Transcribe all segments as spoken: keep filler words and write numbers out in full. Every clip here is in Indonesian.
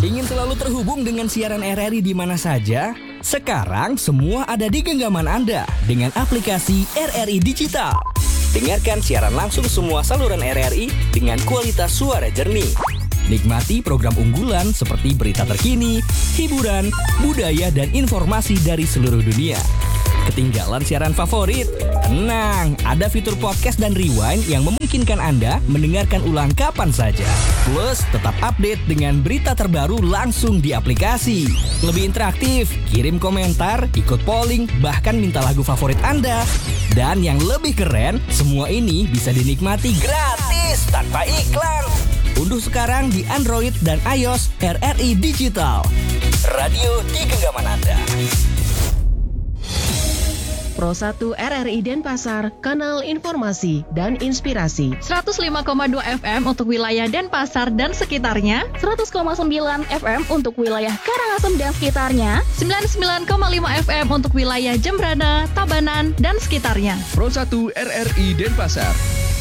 Ingin selalu terhubung dengan siaran R R I di mana saja? Sekarang semua ada di genggaman Anda dengan aplikasi R R I Digital. Dengarkan siaran langsung semua saluran R R I dengan kualitas suara jernih. Nikmati program unggulan seperti berita terkini, hiburan, budaya, dan informasi dari seluruh dunia. Ketinggalan siaran favorit? Tenang, ada fitur podcast dan rewind yang memungkinkan Anda mendengarkan ulang kapan saja. Plus, tetap update dengan berita terbaru langsung di aplikasi. Lebih interaktif, kirim komentar, ikut polling, bahkan minta lagu favorit Anda. Dan yang lebih keren, semua ini bisa dinikmati gratis tanpa iklan. Unduh sekarang di Android dan iOS R R I Digital. Radio di genggaman Anda. Pro satu R R I Denpasar, kanal informasi dan inspirasi. seratus lima koma dua F M untuk wilayah Denpasar dan sekitarnya. seratus koma sembilan F M untuk wilayah Karangasem dan sekitarnya. sembilan puluh sembilan koma lima F M untuk wilayah Jembrana, Tabanan, dan sekitarnya. Pro satu R R I Denpasar.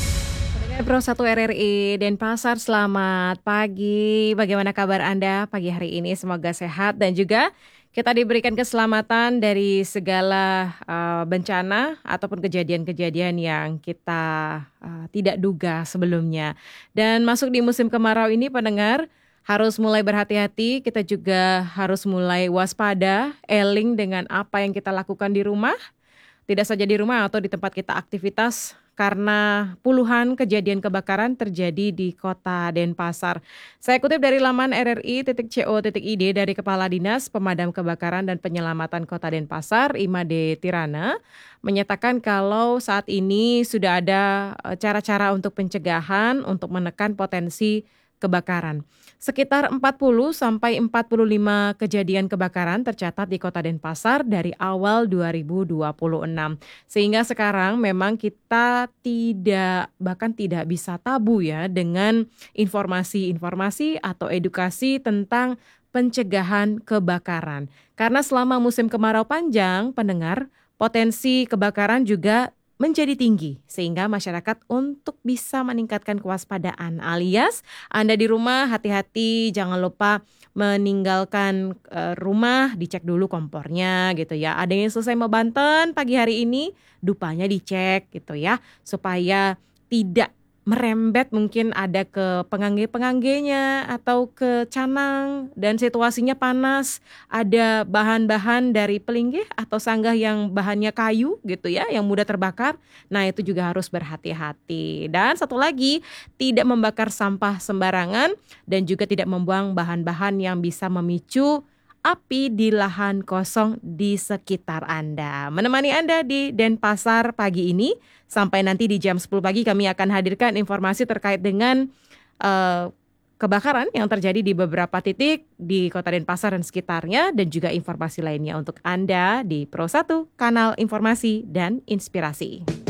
Pro satu R R I Denpasar, selamat pagi. Bagaimana kabar Anda pagi hari ini? Semoga sehat dan juga kita diberikan keselamatan dari segala uh, bencana ataupun kejadian-kejadian yang kita uh, tidak duga sebelumnya. Dan masuk di musim kemarau ini, pendengar harus mulai berhati-hati. Kita juga harus mulai waspada, eling dengan apa yang kita lakukan di rumah. Tidak saja di rumah atau di tempat kita aktivitas, karena puluhan kejadian kebakaran terjadi di kota Denpasar. Saya kutip dari laman r r i titik co titik i d dari Kepala Dinas Pemadam Kebakaran dan Penyelamatan Kota Denpasar, Imade Tirana, menyatakan kalau saat ini sudah ada cara-cara untuk pencegahan untuk menekan potensi kebakaran. Sekitar empat puluh sampai empat puluh lima kejadian kebakaran tercatat di Kota Denpasar dari awal dua ribu dua puluh enam. Sehingga sekarang memang kita tidak, bahkan tidak bisa tabu ya dengan informasi-informasi atau edukasi tentang pencegahan kebakaran. Karena selama musim kemarau panjang, pendengar, potensi kebakaran juga menjadi tinggi, sehingga masyarakat untuk bisa meningkatkan kewaspadaan, alias Anda di rumah hati-hati, jangan lupa meninggalkan uh, rumah, dicek dulu kompornya gitu ya. Ada yang selesai mau Banten pagi hari ini, dupanya dicek gitu ya, supaya tidak merembet, mungkin ada ke pengangge-penganggenya atau ke canang dan situasinya panas, ada bahan-bahan dari pelinggih atau sanggah yang bahannya kayu gitu ya, yang mudah terbakar. Nah, itu juga harus berhati-hati. Dan satu lagi, tidak membakar sampah sembarangan dan juga tidak membuang bahan-bahan yang bisa memicu api di lahan kosong di sekitar Anda. Menemani Anda di Denpasar pagi ini, sampai nanti di jam sepuluh pagi kami akan hadirkan informasi terkait dengan uh, kebakaran yang terjadi di beberapa titik di Kota Denpasar dan sekitarnya, dan juga informasi lainnya untuk Anda di Pro satu, kanal informasi dan inspirasi.